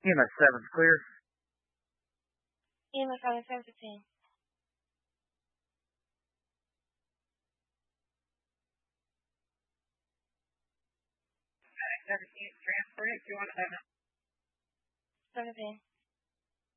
EMS 7's clear. EMS 715. Transport it. Do you want to 17.